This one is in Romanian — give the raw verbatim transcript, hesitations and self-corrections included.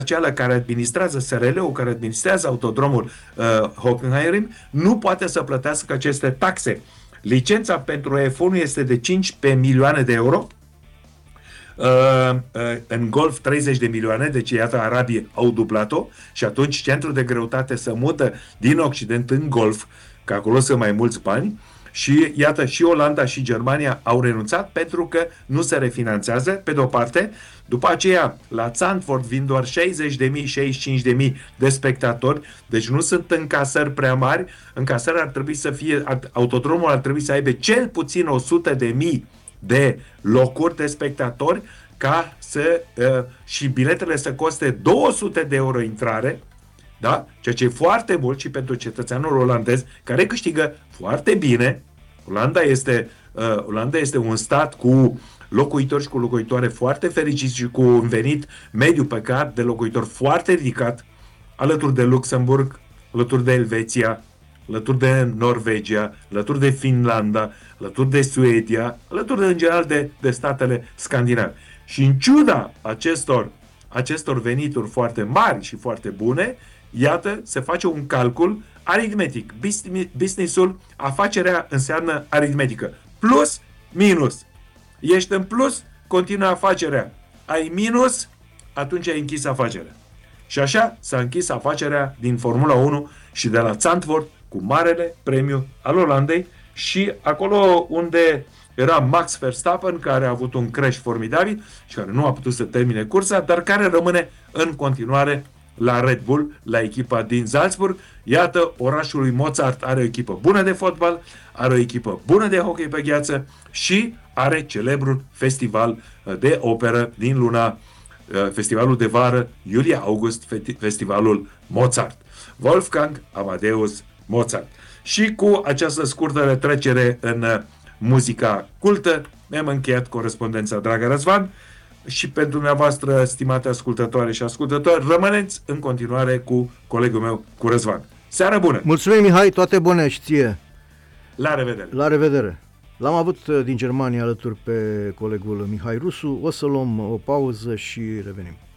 aceea care administrează S R L-ul, care administrează autodromul uh, Hockenheim, nu poate să plătească aceste taxe. Licența pentru F unu este de cincisprezece milioane de euro, uh, uh, în Golf treizeci de milioane, deci iată, arabii au dublat-o și atunci centrul de greutate se mută din Occident în Golf, că acolo sunt mai mulți bani. Și iată, și Olanda și Germania au renunțat pentru că nu se refinanțează, pe de-o parte. După aceea, la Zandvoort vin doar șaizeci de mii, șaizeci și cinci de mii de spectatori, deci nu sunt încasări prea mari. Încasări ar trebui să fie, autodromul ar trebui să aibă cel puțin o sută de mii de locuri de spectatori, ca să, uh, și biletele să coste două sute de euro intrare, da? Ceea ce e foarte mult și pentru cetățeanul olandez, care câștigă foarte bine. Olanda este, uh, Olanda este un stat cu locuitori și cu locuitoare foarte fericiți și cu un venit mediu pe cap de locuitor foarte ridicat, alături de Luxemburg, alături de Elveția, alături de Norvegia, alături de Finlanda, alături de Suedia, alături de, în general de, de statele scandinave. Și în ciuda acestor, acestor venituri foarte mari și foarte bune, iată, se face un calcul aritmetic. Businessul, afacerea înseamnă aritmetică. Plus, minus. Ești în plus, continuă afacerea. Ai minus, atunci ai închis afacerea. Și așa s-a închis afacerea din Formula unu și de la Zandvoort cu marele premiu al Olandei și acolo unde era Max Verstappen, care a avut un crash formidabil și care nu a putut să termine cursa, dar care rămâne în continuare la Red Bull, la echipa din Salzburg. Iată, orașul lui Mozart are o echipă bună de fotbal, are o echipă bună de hockey pe gheață și are celebrul festival de operă din luna, festivalul de vară, iulie-august, festivalul Mozart. Wolfgang Amadeus Mozart. Și cu această scurtă retrecere în muzica cultă, ne-am încheiat corespondența, dragă Răzvan, și pentru dumneavoastră, stimate ascultătoare și ascultători, rămâneți în continuare cu colegul meu, cu Răzvan. Seară bună! Mulțumim, Mihai, toate bune și ție! La revedere! La revedere! L-am avut din Germania alături pe colegul Mihai Rusu, o să luăm o pauză și revenim.